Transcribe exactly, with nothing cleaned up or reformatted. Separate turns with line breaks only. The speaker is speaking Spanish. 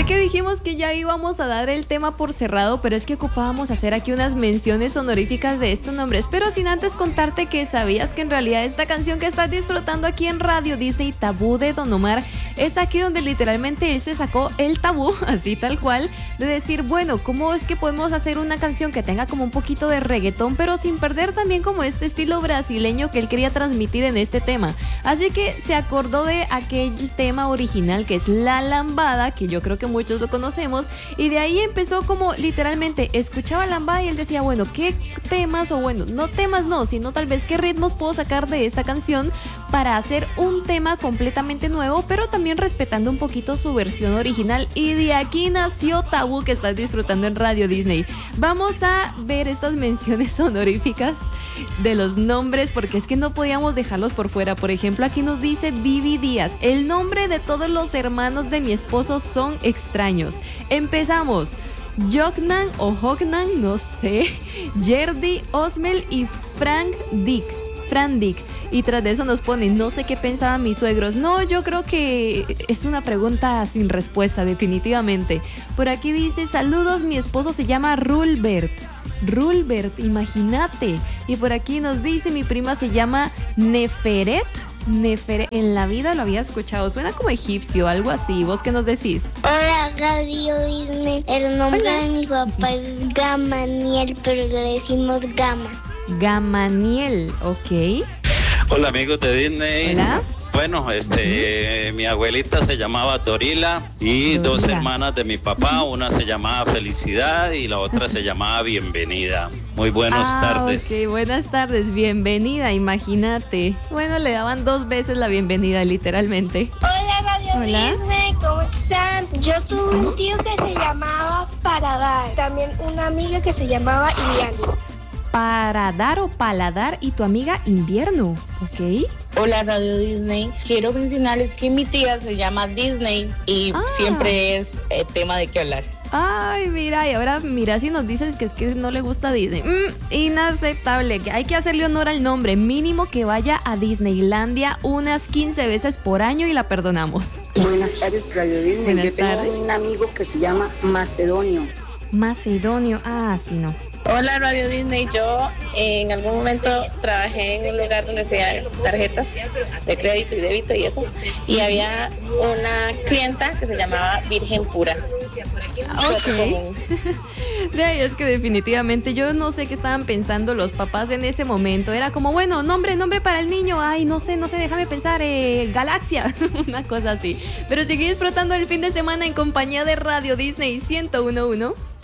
Sé que dijimos que ya íbamos a dar el tema por cerrado, pero es que ocupábamos hacer aquí unas menciones honoríficas de estos nombres. Pero sin antes contarte que sabías que en realidad esta canción que estás disfrutando aquí en Radio Disney, Tabú de Don Omar, es aquí donde literalmente él se sacó el tabú, así tal cual, de decir, bueno, ¿cómo es que podemos hacer una canción que tenga como un poquito de reggaetón, pero sin perder también como este estilo brasileño que él quería transmitir en este tema? Así que se acordó de aquel tema original que es La Lambada, que yo creo que muchos lo conocemos, y de ahí empezó como literalmente escuchaba Lambada y él decía, bueno, ¿qué temas o bueno, no temas no, sino tal vez qué ritmos puedo sacar de esta canción para hacer un tema completamente nuevo, pero también respetando un poquito su versión original? Y de aquí nació Tabú, que estás disfrutando en Radio Disney. Vamos a ver estas menciones honoríficas de los nombres, porque es que no podíamos dejarlos por fuera. Por ejemplo, aquí nos dice Vivi Díaz: el nombre de todos los hermanos de mi esposo son extraños. Empezamos. Jognan o Hognan, no sé, Jerdy, Osmel y Frank Dick. Frank Dick. Y tras de eso nos ponen, no sé qué pensaban mis suegros. No, yo creo que es una pregunta sin respuesta, definitivamente. Por aquí dice, saludos, mi esposo se llama Rulbert. Rulbert, imagínate. Y por aquí nos dice, mi prima se llama Neferet. Neferet, en la vida lo había escuchado, suena como egipcio, algo así. ¿Vos qué nos decís?
Hola, Radio Disney. El nombre Hola. de mi papá es Gamaniel, pero le decimos Gama.
Gamaniel, ok.
Hola, amigos de Disney.
Hola.
Bueno, este, uh-huh. mi abuelita se llamaba Dorila y Dorila. Dos hermanas de mi papá, una se llamaba Felicidad y la otra se llamaba Bienvenida. Muy buenas
ah,
tardes.
Ok, buenas tardes, bienvenida, imagínate. Bueno, le daban dos veces la bienvenida, literalmente.
Hola, Radio Hola. Disney, ¿cómo están? Yo tuve un tío que se llamaba Paradar, también una amiga que se llamaba Iliani.
Paradar o Paladar y tu amiga Invierno, ¿ok?
Hola, Radio Disney. Quiero mencionarles que mi tía se llama Disney y ah. siempre es eh, tema de qué hablar.
Ay, mira, y ahora mira si nos dices que es que no le gusta Disney. Mm, inaceptable, que hay que hacerle honor al nombre. Mínimo que vaya a Disneylandia unas quince veces por año y la perdonamos.
Buenas tardes, Radio Disney.
Buenas
Yo tengo
tardes.
un amigo que se llama Macedonio.
Macedonio, ah, sí, no.
Hola, Radio Disney. Yo en algún momento trabajé en un lugar donde se dan tarjetas de crédito y débito y eso. Y había una clienta que se llamaba Virgen Pura.
Ok. Es que definitivamente yo no sé qué estaban pensando los papás en ese momento. Era como, bueno, nombre, nombre para el niño. Ay, no sé, no sé, déjame pensar. Eh, Galaxia, una cosa así. Pero seguí disfrutando el fin de semana en compañía de Radio Disney ciento uno punto uno.